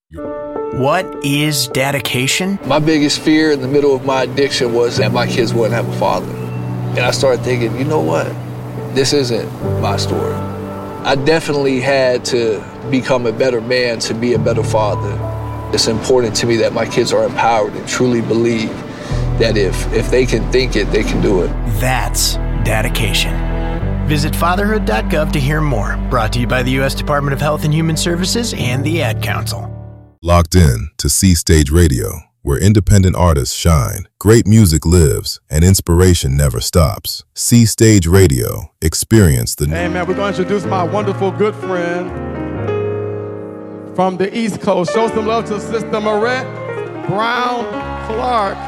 What is dedication? My biggest fear in the middle of my addiction was that my kids wouldn't have a father. And I started thinking, you know what? This isn't my story. I definitely had to become a better man to be a better father. It's important to me that my kids are empowered and truly believe that if they can think it, they can do it. That's dedication. Visit fatherhood.gov to hear more. Brought to you by the U.S. Department of Health and Human Services and the Ad Council. Locked in to C Stage Radio, where independent artists shine, great music lives, and inspiration never stops. C Stage Radio, experience the new. Hey man, we're going to introduce my wonderful good friend from the East Coast. Show some love to Sister Marette Brown Clark.